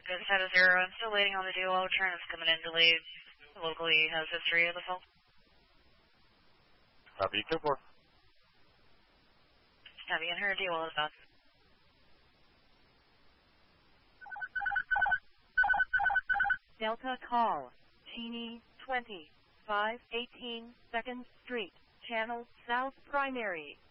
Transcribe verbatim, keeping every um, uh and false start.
Good set of zero. I'm still waiting on the duo. Turn is coming in delayed. Locally has history of the fault. Copy, two four. Copy, and her duo is up. Delta call. Cheney, twenty-five eighteen second Street, Channel South Primary.